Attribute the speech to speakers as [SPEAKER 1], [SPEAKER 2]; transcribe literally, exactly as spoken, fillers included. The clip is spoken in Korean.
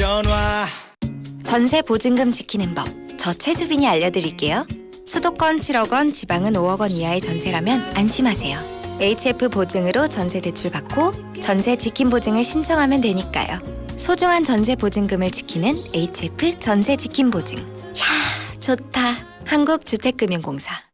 [SPEAKER 1] 전화.
[SPEAKER 2] 전세 보증금 지키는 법, 저 최주빈이 알려드릴게요. 수도권 칠억 원, 지방은 오억 원 이하의 전세라면 안심하세요. 에이치에프 보증으로 전세 대출 받고 전세 지킴 보증을 신청하면 되니까요. 소중한 전세 보증금을 지키는 에이치에프 전세 지킴 보증. 이야, 좋다. 한국주택금융공사.